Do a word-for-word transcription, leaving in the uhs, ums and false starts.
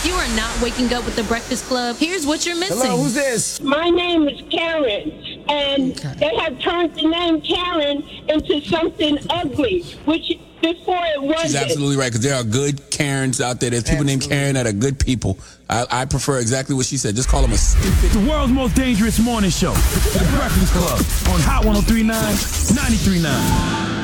you are not waking up with the Breakfast Club, here's what you're missing. Hello, who's this? My name is Karen, and Okay. they have turned the name Karen into something ugly, which before it wasn't. She's absolutely right, because there are good Karens out there. There's people Absolutely. named Karen that are good people. I, I prefer exactly what she said. Just call them a stupid. The world's most dangerous morning show. The Breakfast Club on Hot one oh three point nine, ninety-three point nine.